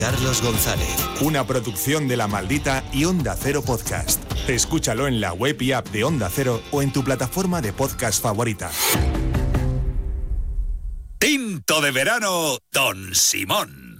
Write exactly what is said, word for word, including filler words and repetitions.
Carlos González. Una producción de La Maldita y Onda Cero Podcast. Escúchalo en la web y app de Onda Cero o en tu plataforma de podcast favorita. Tinto de verano, Don Simón.